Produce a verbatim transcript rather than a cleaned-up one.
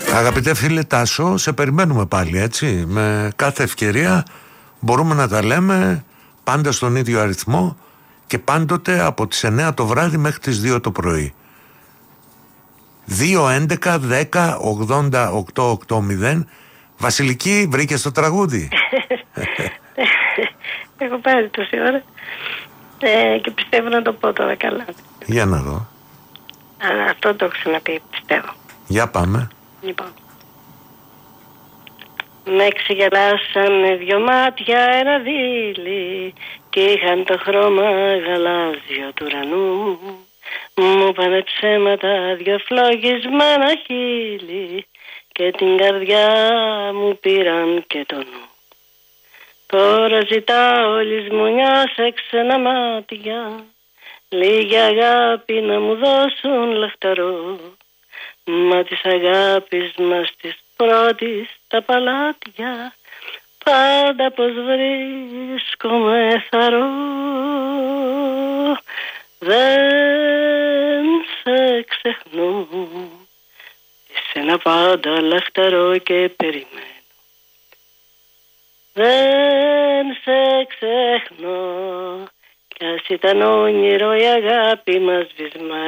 Αγαπητέ φίλε Τάσο, σε περιμένουμε πάλι, έτσι. Με κάθε ευκαιρία μπορούμε να τα λέμε πάντα στον ίδιο αριθμό και πάντοτε από τις εννιά το βράδυ μέχρι τις δύο το πρωί. δύο έντεκα δέκα ογδόντα οκτώ ογδόντα. Βασιλική, βρήκες το τραγούδι? Έχω πάρει τόση ώρα ε, και πιστεύω να το πω τώρα καλά. Για να δω. Α, αυτό το έχω ξαναπεί, πιστεύω. Για πάμε. Λοιπόν. Με ξεγελάσανε δυο μάτια ένα δίλη και είχαν το χρώμα γαλάζιο του ουρανού. Μου πάνε ψέματα δυο φλογισμένα χείλη και την καρδιά μου πήραν και το νου. Τώρα ζητάω λησμονιά σε ξένα μάτια, λίγη αγάπη να μου δώσουν λαχταρό. Μα της αγάπης μας της πρώτης τα παλάτια πάντα πως βρίσκομαι θαρώ. Δεν σε ξεχνώ, εσένα πάντα λαχταρώ και περιμένω. Δεν σε ξεχνώ, κι ας ήταν όνειρο η αγάπη μας βυσμένη.